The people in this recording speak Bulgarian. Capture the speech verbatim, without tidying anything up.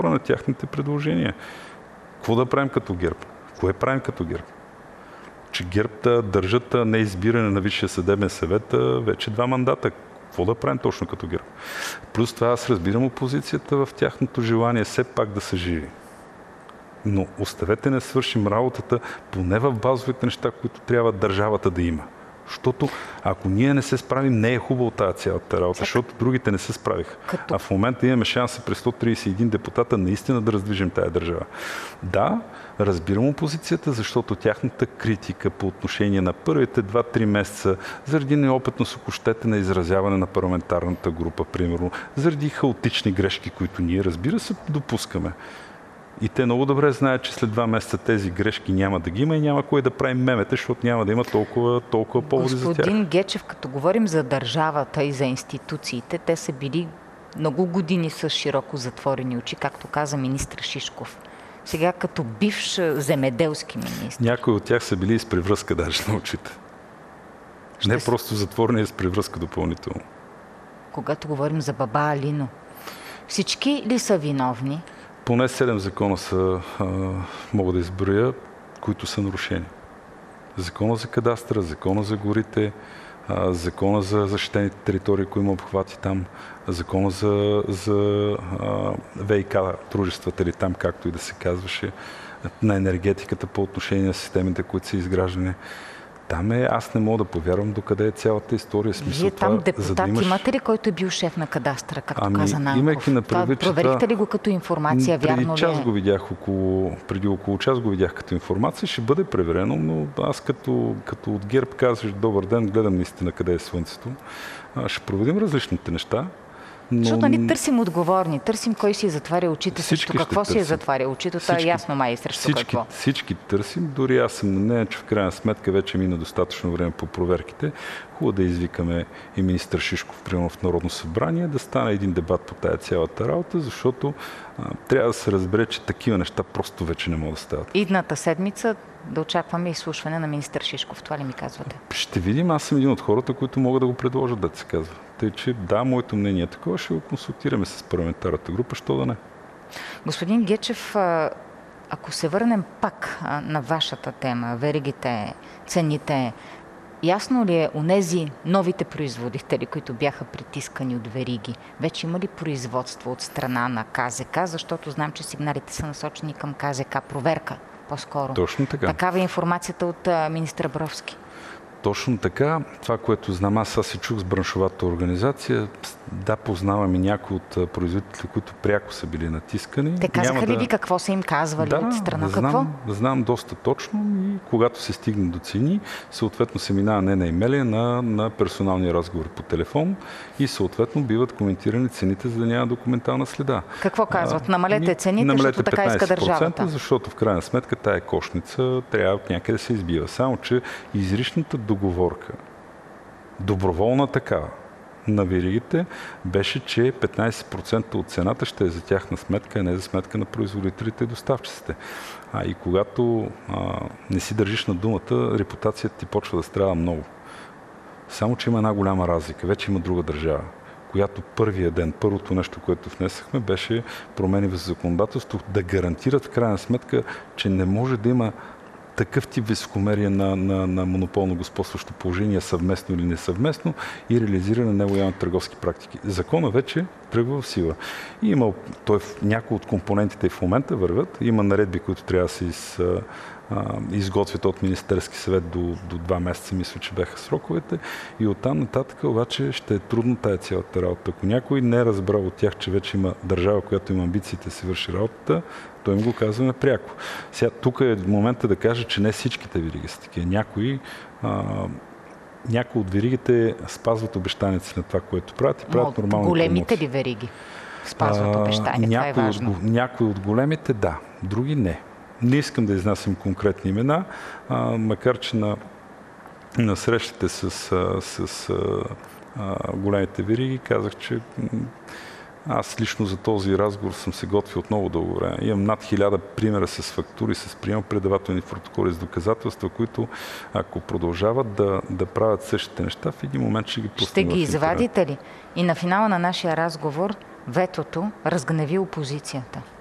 на тяхните предложения. Какво да правим като ГЕРБ? Кое правим като ГЕРБ? Че ГЕРБ да държат неизбиране на Висшия съдебен съвет вече два мандата. Какво да правим точно като ГЕРБ? Плюс това аз разбирам опозицията в тяхното желание все пак да са живи. Но оставете не свършим работата поне в базовите неща, които трябва държавата да има. Защото ако ние не се справим, не е хубаво тази цялата работа, защото другите не се справиха. Като... А в момента имаме шанса през сто тридесет и един депутата наистина да раздвижим тая държава. Да, разбирам опозицията, защото тяхната критика по отношение на първите два-три месеца, заради неопитност, ако щете, на изразяване на парламентарната група, примерно, заради хаотични грешки, които ние, разбира се, допускаме. И те много добре знаят, че след два месеца тези грешки няма да ги има и няма кой да прави мемета, защото няма да има толкова, толкова поводи за тях. Господин Гечев, като говорим за държавата и за институциите, те са били много години с широко затворени очи, както каза министър Шишков. Сега като бивш земеделски министър. Някои от тях са били и с превръзка даже на очите. Ще Не с... просто затворени, а с превръзка допълнително. Когато говорим за баба Алино, всички ли са виновни? Поне седем закона са, а, мога да изброя, които са нарушени. Закона за кадастъра, закона за горите, а, закона за защитените територии, които има обхвати там, закона за, за а, ВиК дружествата или там, както и да се казваше, на енергетиката по отношение на системите, които са изграждани. Там е, аз не мога да повярвам докъде е цялата история. Смисъл, Вие там това, депутат да имаш... имате ли, който е бил шеф на кадастъра, както ами, каза Нанков? На предвид, това, проверихте това... ли го като информация? Преди Вярно час ли е? го видях около, преди около час го видях като информация, ще бъде проверено, но аз като, като от ГЕРБ казваш добър ден, гледам наистина къде е слънцето. Ще проведем различните неща. Но... Защото ние търсим отговорни, търсим кой си затваря очите срещу какво си е затваря очите, това е ясно май срещу всички, какво. Всички търсим, дори аз съм на нея, че в крайна сметка вече мина достатъчно време по проверките. Хубаво да извикаме и министър Шишков примерно в Народно събрание, да стане един дебат по тая цялата работа, защото а, трябва да се разбере, че такива неща просто вече не могат да стават. Идната седмица да очакваме изслушване на министър Шишков, това ли ми казвате? Ще видим, аз съм един от хората, които могат да го предложат, да се казва. Тъй, че да, моето мнение е такова, ще го консултираме с парламентарната група, що да не. Господин Гечев, ако се върнем пак на вашата тема, веригите, цените, ясно ли е онези новите производители, които бяха притискани от вериги, вече има ли производство от страна на КЗК, защото знам, че сигналите са насочени към КЗК, проверка по-скоро. Точно така. Такава е информацията от министър Бровски. Точно така. Това, което знам, аз аз се чух с браншовата организация. Да, познавам и някои от производителите, които пряко са били натискани. Те казаха Няма ли да... ви какво са им казвали да, от страна? Да, какво? Знам, знам доста точно и когато се стигне до цени, съответно се минава не на имейл, на, на персонални разговори по телефон и съответно биват коментирани цените, за да няма документална следа. Какво казват? Намалете цените, намалете защото така иска държавата. Защото в крайна сметка тая кошница трябва някъде да се избива. Само, че изричната договорка, доброволна такава, на веригите беше, че петнайсет процента от цената ще е за тяхна сметка, а не за сметка на производителите и доставчиците. А и когато а, не си държиш на думата, репутацията ти почва да страда много. Само, че има една голяма разлика. Вече има друга държава, която първия ден, първото нещо, което внесахме, беше промени в законодателство, да гарантират в крайна сметка, че не може да има такъв тип високомерие на, на, на монополно господстващо положение, съвместно или несъвместно, и реализиране на нелоялни търговски практики. Закона вече тръгва в сила. И има, той в някои от компонентите в момента вървят. Има наредби, които трябва да се из, а, изготвят от Министерски съвет до, до два месеца, мисля, че бяха сроковете. И оттам нататък обаче ще е трудно тая цялата работа. Ако някой не е разбрал от тях, че вече има държава, която има амбициите да си върши работата, той им го казваме пряко. Сега, тук е момента да кажа, че не всичките вериги са такива. Някои, а, някои от веригите спазват обещанията на това, което правят и правят Но, нормални големите промоции. ли вериги спазват обещания? Някои, това е важно. от, някои от големите да, други не. Не искам да изнасям конкретни имена, а, макар че на, на срещите с, с, с а, големите вериги казах, че аз лично за този разговор съм се готвил от много дълго време. Имам над хиляда примера с фактури, с прием предавателни протоколи с доказателства, които ако продължават да, да правят същите неща, в един момент ще ги пуснем. Ще ги извадите ли? И на финала на нашия разговор ветото разгневи опозицията.